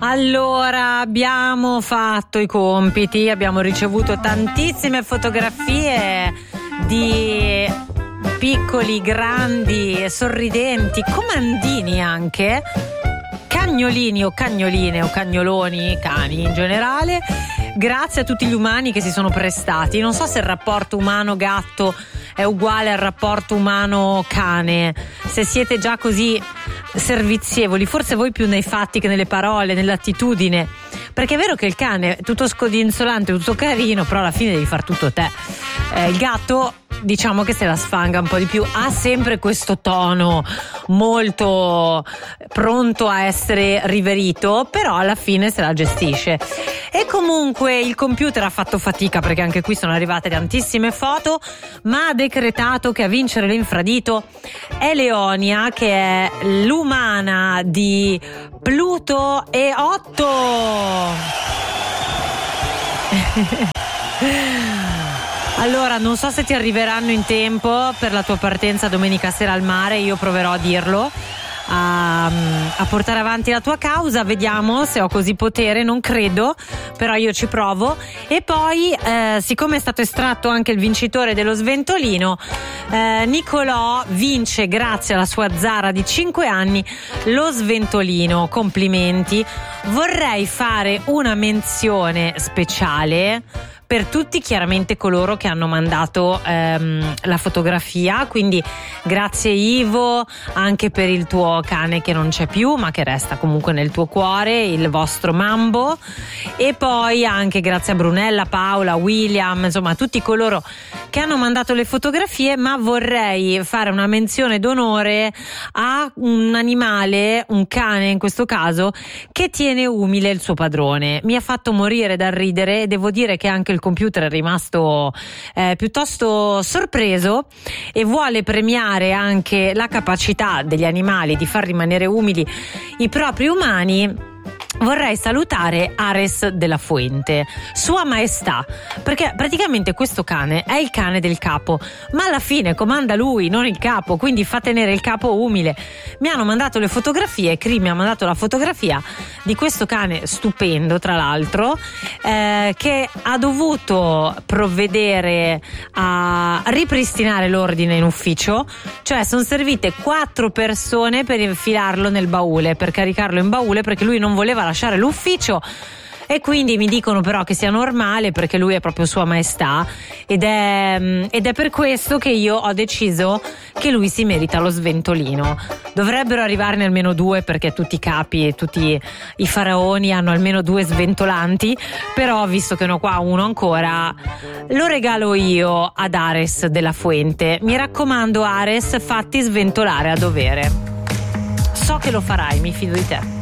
Allora, abbiamo fatto i compiti, abbiamo ricevuto tantissime fotografie di piccoli, grandi, sorridenti, comandini anche, cagnolini o cagnoline o cagnoloni, cani in generale. Grazie a tutti gli umani che si sono prestati. Non so se il rapporto umano-gatto è uguale al rapporto umano-cane, se siete già così servizievoli, forse voi più nei fatti che nelle parole, nell'attitudine, perché è vero che il cane è tutto scodinzolante, tutto carino, però alla fine devi far tutto te. Il gatto diciamo che se la sfanga un po' di più, ha sempre questo tono molto pronto a essere riverito, però alla fine se la gestisce. E comunque il computer ha fatto fatica, perché anche qui sono arrivate tantissime foto, ma ha decretato che a vincere l'infradito è Leonia, che è l'umana di Pluto e Otto. Allora, non so se ti arriveranno in tempo per la tua partenza domenica sera al mare, io proverò a dirlo, a portare avanti la tua causa, vediamo se ho così potere, non credo, però io ci provo. E poi, siccome è stato estratto anche il vincitore dello sventolino, Nicolò vince, grazie alla sua Zara di 5 anni, lo sventolino. Complimenti. Vorrei fare una menzione speciale per tutti chiaramente coloro che hanno mandato la fotografia, quindi grazie Ivo anche per il tuo cane che non c'è più ma che resta comunque nel tuo cuore, il vostro Mambo, e poi anche grazie a Brunella, Paola, William, insomma tutti coloro che hanno mandato le fotografie. Ma vorrei fare una menzione d'onore a un animale, un cane in questo caso, che tiene umile il suo padrone. Mi ha fatto morire dal ridere e devo dire che anche il computer è rimasto piuttosto sorpreso e vuole premiare anche la capacità degli animali di far rimanere umili i propri umani. Vorrei salutare Ares della Fuente, Sua Maestà, perché praticamente questo cane è il cane del capo, ma alla fine comanda lui, non il capo, quindi fa tenere il capo umile. Mi hanno mandato le fotografie, Cri mi ha mandato la fotografia di questo cane stupendo, tra l'altro, che ha dovuto provvedere a ripristinare l'ordine in ufficio, cioè sono servite 4 persone per infilarlo nel baule, per caricarlo in baule, perché lui non voleva lasciare l'ufficio. E quindi mi dicono però che sia normale, perché lui è proprio Sua Maestà, ed è per questo che io ho deciso che lui si merita lo sventolino. Dovrebbero arrivarne almeno 2, perché tutti i capi e tutti i faraoni hanno almeno 2 sventolanti, però visto che ne ho qua uno ancora, lo regalo io ad Ares della Fuente. Mi raccomando Ares, fatti sventolare a dovere. So che lo farai, mi fido di te.